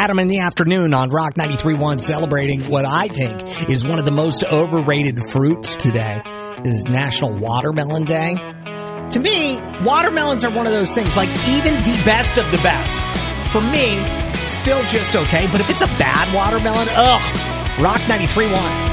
Adam in the afternoon on Rock 93.1, celebrating what I think is one of the most overrated fruits today. This is National Watermelon Day. To me, watermelons are one of those things, like even the best of the best. For me, still just okay, but if it's a bad watermelon, ugh. Rock 93.1.